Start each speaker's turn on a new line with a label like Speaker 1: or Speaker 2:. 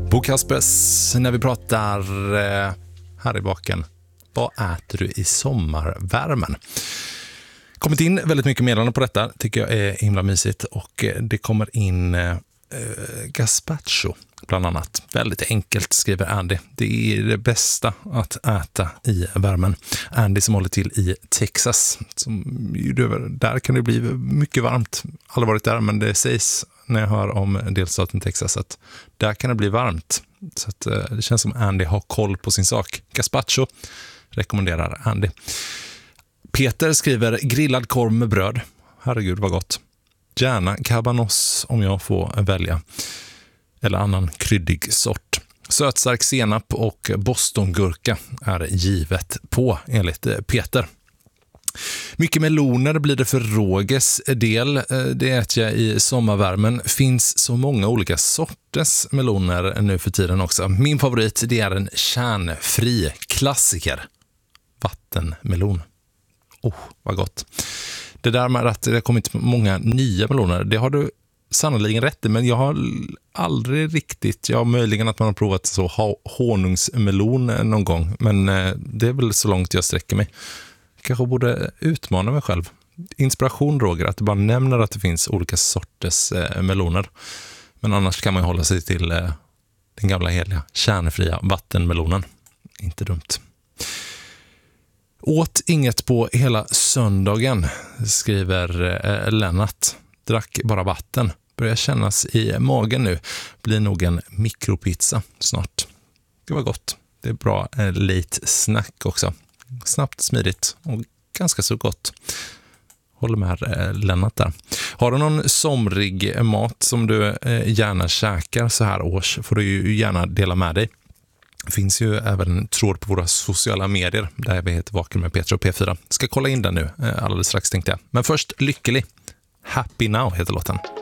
Speaker 1: Bo Kaspers, när vi pratar här i baken, vad äter du i sommarvärmen? Kommit in väldigt mycket meddelanden på detta, tycker jag är himla mysigt, och det kommer in gazpacho bland annat. Väldigt enkelt, skriver Andy. Det är det bästa att äta i värmen. Andy som håller till i Texas. Där kan det bli mycket varmt. Aldrig varit där, men det sägs när jag hör om delstaten Texas att där kan det bli varmt. Så att, det känns som Andy har koll på sin sak. Gazpacho rekommenderar Andy. Peter skriver grillad korv med bröd. Herregud vad gott. Gärna cabanos om jag får välja. Eller annan kryddig sort. Sötstark senap och bostongurka är givet på, enligt Peter. Mycket meloner blir det för Roges del. Det äter jag i sommarvärmen. Finns så många olika sorters meloner nu för tiden också. Min favorit, det är en kärnfri klassiker. Vattenmelon. Vad gott. Det där med att det har kommit många nya meloner, det har du sannolikt rätt i, men jag har aldrig riktigt, möjligen att man har provat så honungsmelon någon gång, men det är väl så långt jag sträcker mig. Kanske borde utmana mig själv. Inspiration, Roger, att du bara nämner att det finns olika sorters meloner. Men annars kan man hålla sig till den gamla heliga kärnfria vattenmelonen. Inte dumt. Åt inget på hela söndagen, skriver Lennart. Drack bara vatten. Börjar kännas i magen nu. Blir nog en mikropizza snart. Det var gott. Det är bra late snack också. Snabbt, smidigt och ganska så gott. Håller med Lennart där. Har du någon somrig mat som du gärna käkar så här års, får du ju gärna dela med dig. Det finns ju även en tråd på våra sociala medier där vi heter Vaken med Petra och P4. Ska kolla in den nu alldeles strax, tänkte jag. Men först Lycklig. Happy Now heter låten.